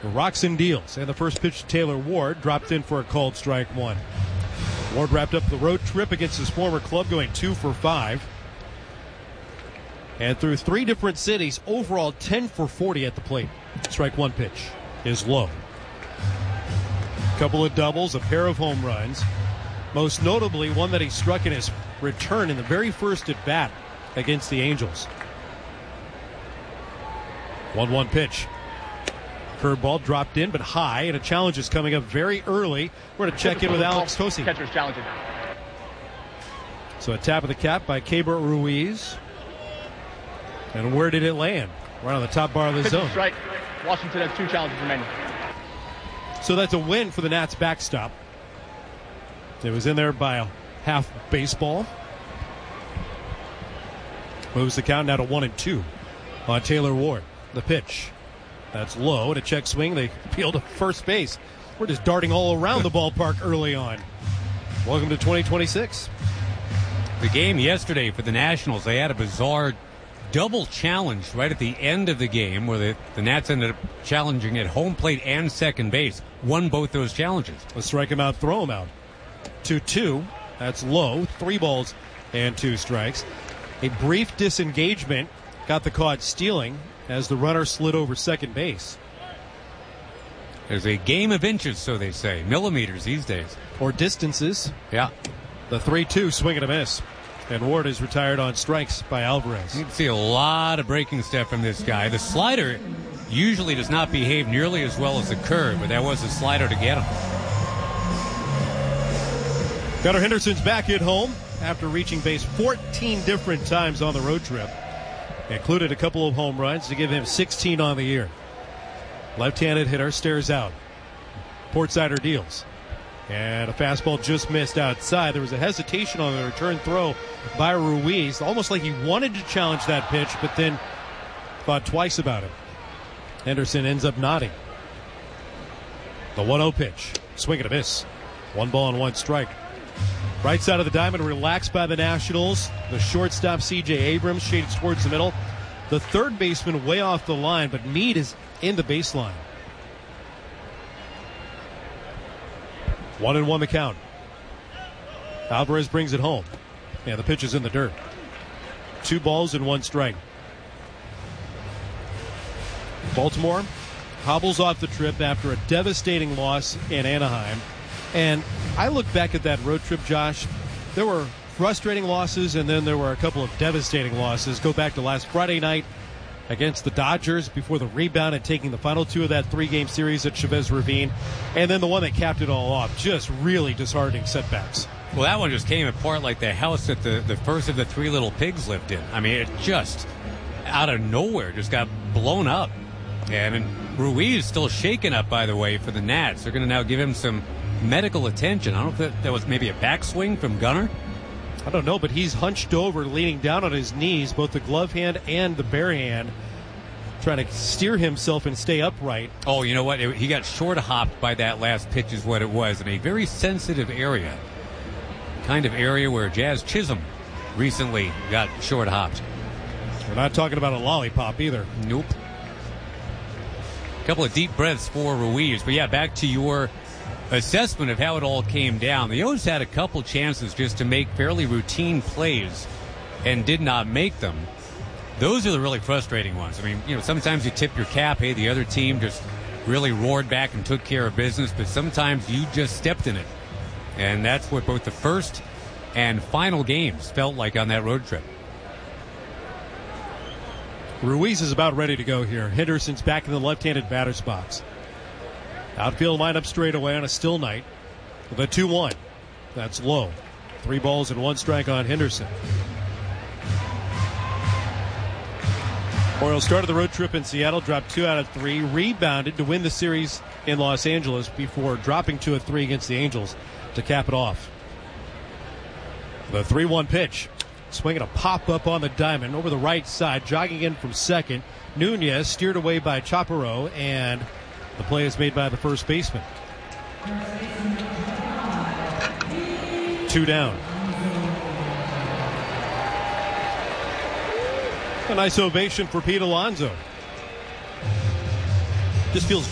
rocks and deals. And the first pitch to Taylor Ward dropped in for a called strike one. Ward wrapped up the road trip against his former club, going 2 for 5. And through 3 different cities, overall 10 for 40 at the plate. Strike one pitch is low. Couple of doubles, a pair of home runs. Most notably, one that he struck in his return in the very first at bat against the Angels. 1-1 pitch. Curveball dropped in, but high, and a challenge is coming up very early. We're going to check in with Alex Tosi. Catcher's challenging. So a tap of the cap by Keibert Ruiz. And where did it land? Right on the top bar of the zone. Strike. Washington has 2 challenges remaining. So that's a win for the Nats backstop. It was in there by a half baseball. Moves the count now to 1-2 on Taylor Ward. The pitch. That's low and a check swing. They peel to first base. We're just darting all around the ballpark early on. Welcome to 2026. The game yesterday for the Nationals, they had a bizarre double challenge right at the end of the game where the Nats ended up challenging at home plate and second base. Won both those challenges. Let's strike him out, throw him out. 2-2. That's low. 3 balls and 2 strikes. A brief disengagement got the caught stealing as the runner slid over second base. There's a game of inches, so they say. Millimeters these days. Or distances. Yeah. The 3-2 swing and a miss. And Ward is retired on strikes by Alvarez. You can see a lot of breaking stuff from this guy. The slider usually does not behave nearly as well as the curve, but that was a slider to get him. Gunnar Henderson's back at home after reaching base 14 different times on the road trip. Included a couple of home runs to give him 16 on the year. Left-handed hitter stares out. Portsider deals. And a fastball just missed outside. There was a hesitation on the return throw by Ruiz, almost like he wanted to challenge that pitch, but then thought twice about it. Henderson ends up nodding. The 1-0 pitch. Swing and a miss. 1 ball and 1 strike. Right side of the diamond relaxed by the Nationals. The shortstop, C.J. Abrams, shaded towards the middle. The third baseman way off the line, but Meade is in the baseline. 1-1 the count. Alvarez brings it home. Yeah, the pitch is in the dirt. 2 balls and 1 strike. Baltimore hobbles off the trip after a devastating loss in Anaheim. And I look back at that road trip, Josh. There were frustrating losses, and then there were a couple of devastating losses. Go back to last Friday night against the Dodgers before the rebound and taking the final 2 of that 3-game series at Chavez Ravine. And then the one that capped it all off. Just really disheartening setbacks. Well, that one just came apart like the house that the first of the 3 little pigs lived in. I mean, it just, out of nowhere, just got blown up. And Ruiz still shaken up, by the way, for the Nats. They're going to now give him some medical attention. I don't know if that was maybe a backswing from Gunnar. I don't know, but he's hunched over, leaning down on his knees, both the glove hand and the bare hand, trying to steer himself and stay upright. Oh, you know what? He got short-hopped by that last pitch is what it was, in a very sensitive area. Kind of area where Jazz Chisholm recently got short-hopped. We're not talking about a lollipop either. Nope. A couple of deep breaths for Ruiz. But, yeah, back to your assessment of how it all came down. The O's had a couple chances just to make fairly routine plays and did not make them. Those are the really frustrating ones. I mean, you know, sometimes you tip your cap, hey, the other team just really roared back and took care of business, but sometimes you just stepped in it. And that's what both the first and final games felt like on that road trip. Ruiz is about ready to go here. Henderson's back in the left-handed batter's box. Outfield lineup straight away on a still night. The 2-1. That's low. 3 balls and 1 strike on Henderson. Orioles started the road trip in Seattle, dropped 2 out of 3, rebounded to win the series in Los Angeles before dropping 2 of 3 against the Angels to cap it off. The 3-1 pitch. Swinging a pop-up on the diamond over the right side, jogging in from second. Nunez steered away by Chaparro, and the play is made by the first baseman. 2 down. A nice ovation for Pete Alonso. Just feels